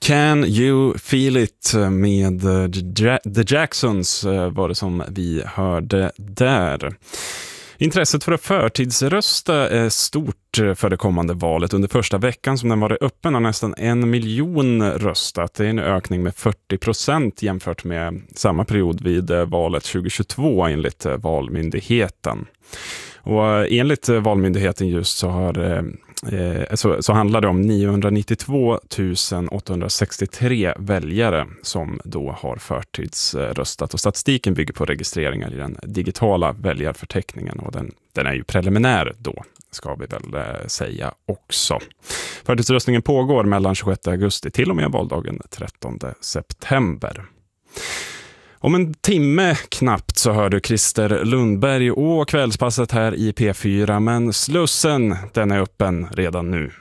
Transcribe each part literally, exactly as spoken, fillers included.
Can You Feel It med The Jacksons var det som vi hörde där. Intresset för att förtidsrösta är stort för det kommande valet. Under första veckan som den var öppen har nästan en miljon röstat. Det är en ökning med fyrtio procent jämfört med samma period vid valet tjugohundratjugotvå enligt Valmyndigheten. Och enligt Valmyndigheten just så har Eh, så, så handlar det om niohundranittiotvå tusen åttahundrasextiotre väljare som då har förtidsröstat. Och statistiken bygger på registreringar i den digitala väljarförteckningen och den, den är ju preliminär då, ska vi väl eh, säga också. Förtidsröstningen pågår mellan tjugosjätte augusti till och med valdagen trettonde september. Om en timme knappt så hör du Christer Lundberg och kvällspasset här i P fyra, men Slussen den är öppen redan nu.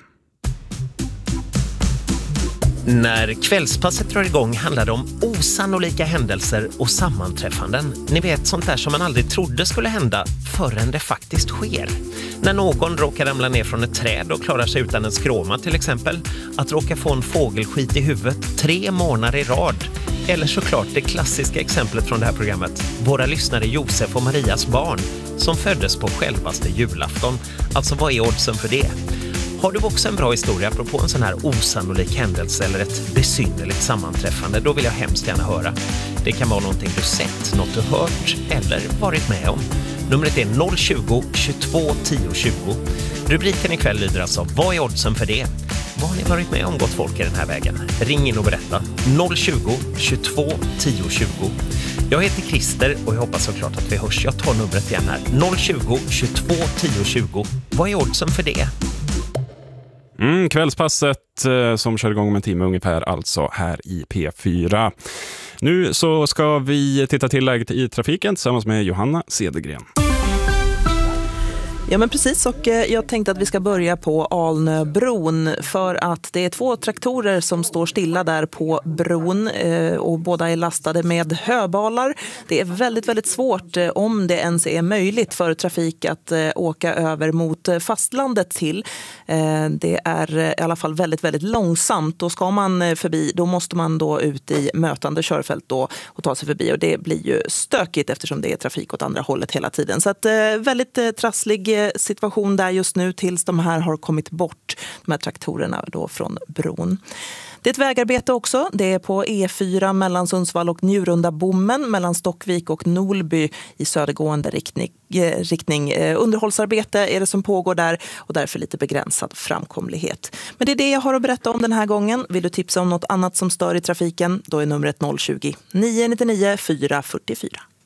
När kvällspasset drar igång handlar det om osannolika händelser och sammanträffanden. Ni vet, sånt där som man aldrig trodde skulle hända förrän det faktiskt sker. När någon råkar ramla ner från ett träd och klarar sig utan en skråma till exempel. Att råka få en fågelskit i huvudet tre månader i rad. Eller såklart det klassiska exemplet från det här programmet. Våra lyssnare Josef och Marias barn som föddes på självaste julafton. Alltså vad är oddsen för det? Har du också en bra historia apropå en sån här osannolik händelse eller ett besynnerligt sammanträffande, då vill jag hemskt gärna höra. Det kan vara någonting du sett, något du hört eller varit med om. Numret är noll tjugo, tjugotvå, tio tjugo. Rubriken ikväll lyder alltså: vad är oddsen för det? Vad har ni varit med om, gott folk, i den här vägen? Ring in och berätta. noll tjugo, tjugotvå, tio tjugo. Jag heter Christer och jag hoppas såklart att vi hörs. Jag tar numret igen här. noll tjugo, tjugotvå, tio tjugo. Vad är oddsen för det? Mm, kvällspasset eh, som kör igång om en timme ungefär, alltså här i P fyra. Nu så ska vi titta till läget i trafiken tillsammans med Johanna Cedergren. Ja men precis, och jag tänkte att vi ska börja på Alnöbron för att det är två traktorer som står stilla där på bron och båda är lastade med höbalar. Det är väldigt väldigt svårt, om det ens är möjligt, för trafik att åka över mot fastlandet till. Det är i alla fall väldigt väldigt långsamt, och ska man förbi då måste man då ut i mötande körfält då och ta sig förbi, och det blir ju stökigt eftersom det är trafik åt andra hållet hela tiden. Så att väldigt trasslig situation där just nu tills de här har kommit bort, de här traktorerna då från bron. Det är ett vägarbete också. Det är på E fyra mellan Sundsvall och Njurunda-Bommen, mellan Stockvik och Nolby i södergående riktning. riktning. Underhållsarbete är det som pågår där och därför lite begränsad framkomlighet. Men det är det jag har att berätta om den här gången. Vill du tipsa om något annat som stör i trafiken? Då är numret noll tjugo, nio nio nio, fyra fyra fyra.